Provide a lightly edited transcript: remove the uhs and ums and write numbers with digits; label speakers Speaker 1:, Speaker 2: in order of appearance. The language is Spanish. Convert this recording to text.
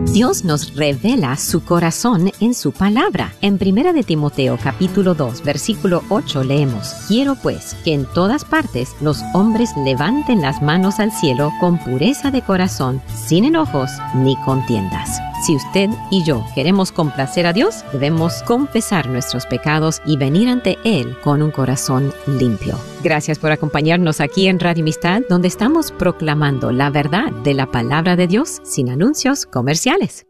Speaker 1: Dios nos revela su corazón en su palabra. En 1 de Timoteo capítulo 2, versículo 8 leemos: Quiero pues que en todas partes los hombres levanten las manos al cielo con pureza de corazón, sin enojos ni contiendas. Si usted y yo queremos complacer a Dios, debemos confesar nuestros pecados y venir ante Él con un corazón limpio. Gracias por acompañarnos aquí en Radio Amistad, donde estamos proclamando la verdad de la palabra de Dios sin anuncios comerciales.